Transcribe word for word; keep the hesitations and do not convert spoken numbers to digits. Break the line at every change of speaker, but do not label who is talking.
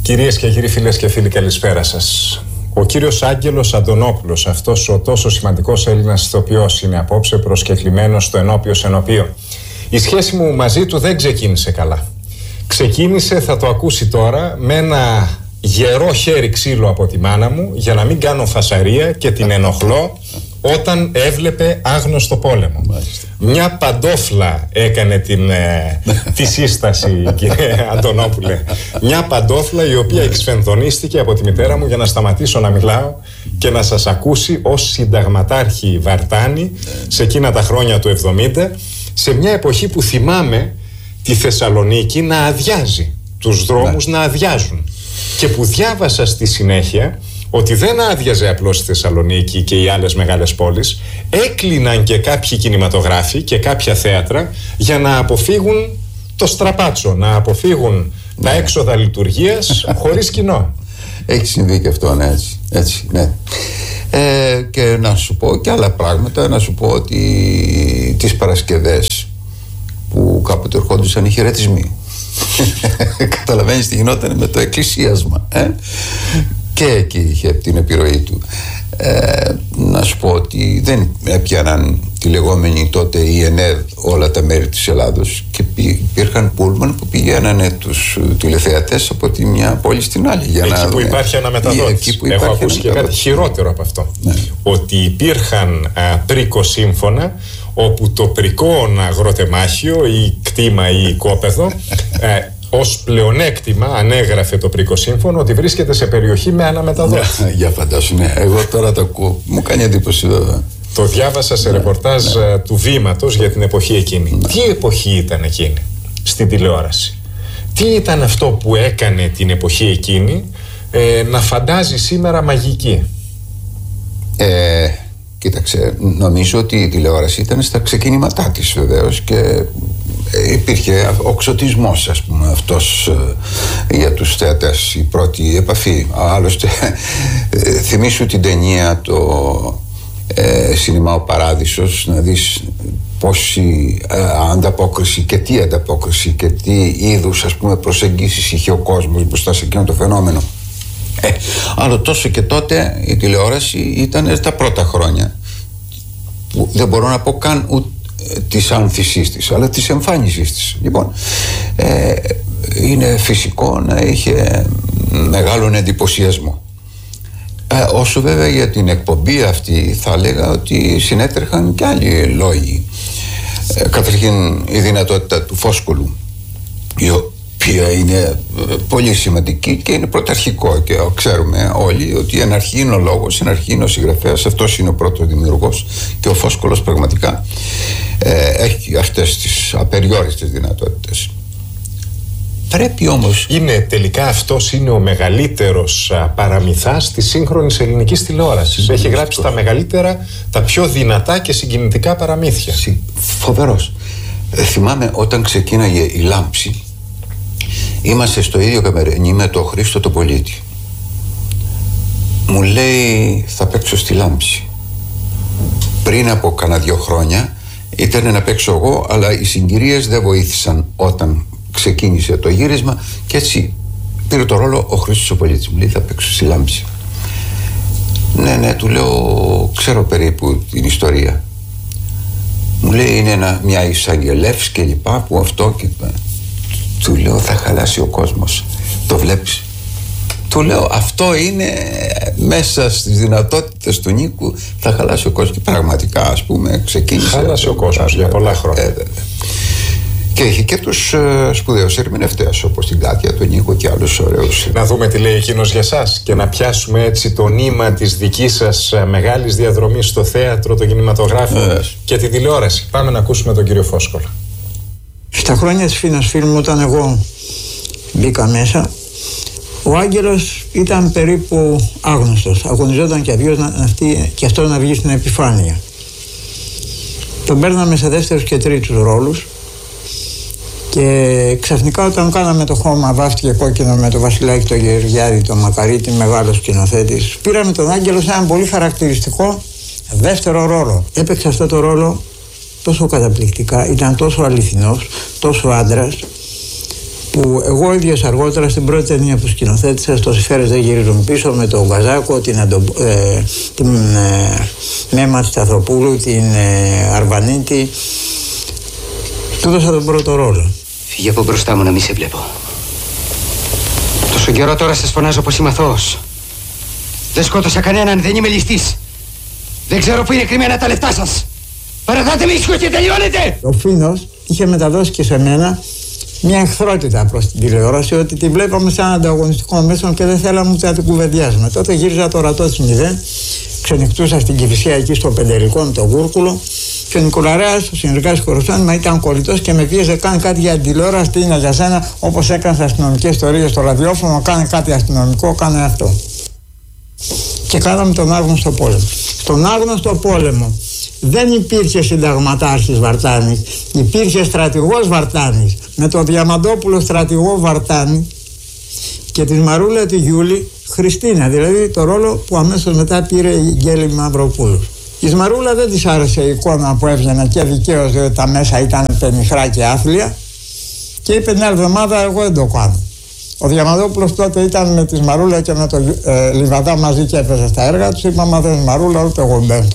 Κυρίες και κύριοι, φίλες και φίλοι, καλησπέρα σας. Ο κύριος Άγγελος Αντωνόπουλος, αυτός ο τόσο σημαντικός Έλληνας ηθοποιός, είναι απόψε προσκεκλημένος στο Ενώπιος Ενωπίο. Η σχέση μου μαζί του δεν ξεκίνησε καλά. Ξεκίνησε, θα το ακούσει τώρα, με ένα γερό χέρι ξύλο από τη μάνα μου για να μην κάνω φασαρία και την ενοχλώ όταν έβλεπε άγνωστο πόλεμο. Μάλιστα. Μια παντόφλα έκανε την, ε, τη σύσταση, κύριε Αντωνόπουλε. Μια παντόφλα η οποία εξφενδονίστηκε από τη μητέρα μου για να σταματήσω να μιλάω και να σας ακούσει ως συνταγματάρχη Βαρτάνη σε εκείνα τα χρόνια του εβδομήντα, σε μια εποχή που θυμάμαι τη Θεσσαλονίκη να αδειάζει, τους δρόμους να αδειάζουν, και που διάβασα στη συνέχεια ότι δεν άδειαζε απλώς η Θεσσαλονίκη και οι άλλες μεγάλες πόλεις, έκλειναν και κάποιοι κινηματογράφοι και κάποια θέατρα για να αποφύγουν το στραπάτσο, να αποφύγουν ναι. τα έξοδα λειτουργίας χωρίς κοινό.
Έχει συμβεί και αυτό, ναι, έτσι, έτσι ναι. Ε, και να σου πω και άλλα πράγματα, να σου πω ότι τις Παρασκευές που κάποτε ερχόντουσαν οι χαιρετισμοί, καταλαβαίνεις τι γινόταν με το εκκλησίασμα, ε? Και εκεί είχε την επιρροή του. Ε, να σου πω ότι δεν έπιαναν τη λεγόμενη τότε η ΕΝΕΔ όλα τα μέρη της Ελλάδος και υπήρχαν πούλμαν που πηγαίνανε τους τηλεθεατές από τη μια πόλη στην άλλη για
εκεί
να
που
δούμε.
υπάρχει αναμεταδότης. Έχω ακούσει και κάτι χειρότερο από αυτό, ναι. Ότι υπήρχαν α, πρικοσύμφωνα όπου το πρικό αγροτεμάχιο ή κτήμα ή οικόπεδο ε, ως πλεονέκτημα ανέγραφε το πρικοσύμφωνο ότι βρίσκεται σε περιοχή με αναμεταδότηση.
Για, για φαντάσου, ναι. Εγώ τώρα το ακούω. Μου κάνει εντύπωση βέβαια.
Το διάβασα σε ναι, ρεπορτάζ ναι. του Βήματος για την εποχή εκείνη. Ναι. Τι εποχή ήταν εκείνη στην τηλεόραση? Τι ήταν αυτό που έκανε την εποχή εκείνη ε, να φαντάζει σήμερα μαγική?
Ε, κοίταξε, νομίζω ότι η τηλεόραση ήταν στα ξεκινήματά της βεβαίως και υπήρχε οξωτισμός, ας πούμε, αυτός ε, για τους θεατές, η πρώτη επαφή. Άλλωστε ε, θυμήσου την ταινία το ε, Σινεμά ο Παράδεισος, να δεις πόση ε, ανταπόκριση και τι ανταπόκριση και τι είδους, ας πούμε, προσεγγίσεις είχε ο κόσμος μπροστά σε εκείνο το φαινόμενο. Ε, άλλο τόσο και τότε η τηλεόραση ήταν τα πρώτα χρόνια που δεν μπορώ να πω καν ούτε της άνθησής της, αλλά της εμφάνισης της. Λοιπόν, ε, είναι φυσικό να είχε μεγάλον εντυπωσιασμό. Ε, όσο βέβαια για την εκπομπή αυτή θα έλεγα ότι συνέτρεχαν και άλλοι λόγοι. Ε, καταρχήν η δυνατότητα του Φόσκολου, η οποία είναι πολύ σημαντική και είναι πρωταρχικό και ξέρουμε όλοι ότι εν αρχή είναι ο λόγος, εν αρχή είναι ο συγγραφέας, αυτός είναι ο πρώτος δημιουργός και ο Φόσκολος πραγματικά ε, έχει αυτές τις απεριόριστες δυνατότητες. Πρέπει όμως...
Είναι τελικά αυτός είναι ο μεγαλύτερος α, παραμυθάς της σύγχρονης ελληνικής τηλεόρασης. Έχει γράψει τα μεγαλύτερα, τα πιο δυνατά και συγκινητικά παραμύθια.
Φοβερός. Ε, θυμάμαι όταν ξεκίναγε η Λάμψη, είμαστε στο ίδιο καμερινί με τον Χρήστο τον Πολίτη. Μου λέει θα παίξω στη Λάμψη. Πριν από κανένα δυο χρόνια ήταν να παίξω εγώ, αλλά οι συγκυρίες δεν βοήθησαν όταν ξεκίνησε το γύρισμα και έτσι πήρε το ρόλο ο Χρήστος ο Πολίτης. Μου λέει θα παίξω στη Λάμψη. Ναι, ναι, του λέω ξέρω περίπου την ιστορία. Μου λέει είναι ένα, μια εισαγγελεύς και λοιπά που αυτό και... Του λέω θα χαλάσει ο κόσμος. Το βλέπεις? Του λέω αυτό είναι μέσα στις δυνατότητες του Νίκου, θα χαλάσει ο κόσμος. Και πραγματικά, ας πούμε, ξεκίνησε.
Χάλασε ο κόσμος για πολλά χρόνια.
Ε, και έχει και τους ε, σπουδαίους ερμηνευτές όπως την Κάτια, τον Νίκο και άλλους ωραίους.
Να δούμε τι λέει εκείνος για σας και να πιάσουμε έτσι το νήμα της δικής σας μεγάλης διαδρομής στο θέατρο, το κινηματογράφο ε. και τη τηλεόραση. Πάμε να ακούσουμε τον κύριο Φόσκολο.
Στα χρόνια της Φίνας Φιλμ, όταν εγώ μπήκα μέσα, ο Άγγελος ήταν περίπου άγνωστος. Αγωνιζόταν και αδειός και αυτό να βγει στην επιφάνεια. Τον παίρναμε σε δεύτερους και τρίτους ρόλους και ξαφνικά όταν κάναμε το χώμα βάφτηκε κόκκινο με το Βασιλάκι το Γεωργιάδη, το Μακαρίτη, μεγάλος σκηνοθέτης, πήραμε τον Άγγελο σε έναν πολύ χαρακτηριστικό δεύτερο ρόλο. Έπαιξε αυτό το ρόλο τόσο καταπληκτικά, ήταν τόσο αληθινός, τόσο άντρας που εγώ ίδιος αργότερα στην πρώτη ταινία που σκηνοθέτησα, στο «Συμφέρες δεν γυρίζουν πίσω», με τον Γκαζάκο, την, Αντο, ε, την ε, Μέμα της Σταθροπούλου, την ε, Αρβανίτη, του έδωσα τον πρώτο ρόλο.
Φύγε από μπροστά μου να μην σε βλέπω. Τόσο καιρό τώρα σας φωνάζω πως είμαι αθώος. Δεν σκότωσα κανέναν, δεν είμαι ληστής. Δεν ξέρω πού είναι κρυμμένα τα λεφτά σας. Παραδάτε με ήσυχο και τελειώνετε!
Ο Φίνος είχε μεταδώσει και σε μένα μια εχθρότητα προς την τηλεόραση, ότι τη βλέπαμε σαν ανταγωνιστικό μέσο και δεν θέλαμε ούτε να την κουβεντιάζουμε. Τότε γύριζα το ορατό της μηδέν, ξενυχτούσα στην Κηφισιά εκεί στο Πεντερικό με τον Γούρκουλο, και ο Νικολαρέας, ο συνεργάτης Κοροσάνη, μα ήταν κολλητός και με πίεζε: κάνει κάτι για την τηλεόραση, τι είναι για σένα, όπως έκανε στις αστυνομικές ιστορίες στο ραδιόφωνο, κάνε κάτι αστυνομικό, κάνε αυτό. Και κάναμε τον Άγνωστο Πόλεμο. Στον Άγνωστο Πόλεμο δεν υπήρχε συνταγματάρχης Βαρτάνης, υπήρχε στρατηγός Βαρτάνης, με τον Διαμαντόπουλο στρατηγό Βαρτάνη και τη Μαρούλα τη Γιούλη Χριστίνα, δηλαδή το ρόλο που αμέσως μετά πήρε η Γκέλη Μαυροπούλου. Η Μαρούλα δεν της άρεσε η εικόνα που έβγαινε, και δικαίως, διότι τα μέσα ήταν πενιχρά και άθλια, και είπε την άλλη εβδομάδα: εγώ δεν το κάνω. Ο Διαμαντόπουλος τότε ήταν με τη Μαρούλα και με τον ε, Λιβαδά μαζί και έπαιζε στα έργα τους. Είπα: μα δεν Μαρούλα, ούτε εγώ μπαίνω.